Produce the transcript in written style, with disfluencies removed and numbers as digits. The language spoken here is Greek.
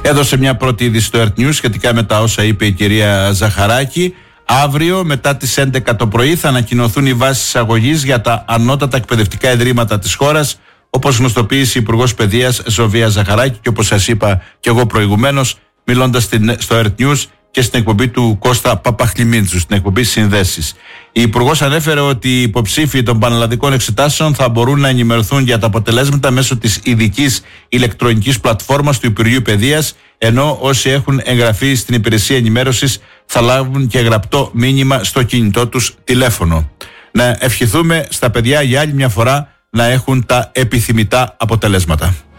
Έδωσε μια πρώτη είδηση στο Earth News σχετικά με τα όσα είπε η κυρία Ζαχαράκη. Αύριο μετά τις 11 το πρωί θα ανακοινωθούν οι βάσεις εισαγωγής για τα ανώτατα εκπαιδευτικά ιδρύματα της χώρας, όπως γνωστοποίησε η Υπουργός Παιδείας Ζωβία Ζαχαράκη και όπως σας είπα και εγώ προηγουμένως, μιλώντας στο Earth News και στην εκπομπή του Κώστα Παπαχλιμίντσου, στην εκπομπή Συνδέσεις. Η Υπουργός ανέφερε ότι οι υποψήφοι των πανελλαδικών εξετάσεων θα μπορούν να ενημερωθούν για τα αποτελέσματα μέσω της ειδικής ηλεκτρονικής πλατφόρμας του Υπουργείου Παιδείας, ενώ όσοι έχουν εγγραφεί στην υπηρεσία ενημέρωσης θα λάβουν και γραπτό μήνυμα στο κινητό τους τηλέφωνο. Να ευχηθούμε στα παιδιά για άλλη μια φορά να έχουν τα επιθυμητά αποτελέσματα.